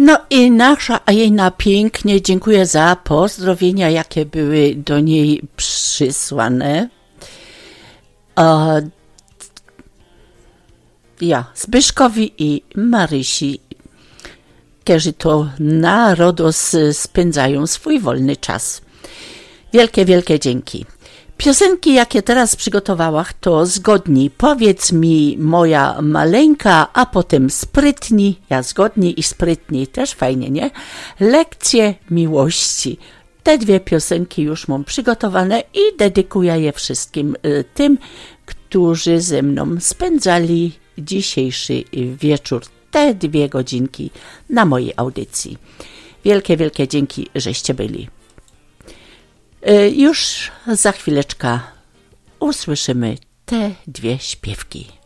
No i nasza Ajena pięknie dziękuję za pozdrowienia, jakie były do niej przysłane. Zbyszkowi i Marysi, którzy to na RODOS spędzają swój wolny czas. Wielkie, wielkie dzięki. Piosenki, jakie teraz przygotowałam, to Zgodni, Powiedz mi moja maleńka, a potem Sprytni, ja zgodni i sprytni, też fajnie, nie? Lekcje miłości. Te dwie piosenki już mam przygotowane i dedykuję je wszystkim tym, którzy ze mną spędzali dzisiejszy wieczór, te 2 godzinki na mojej audycji. Wielkie, wielkie dzięki, żeście byli. Już za chwileczkę usłyszymy te 2 śpiewki.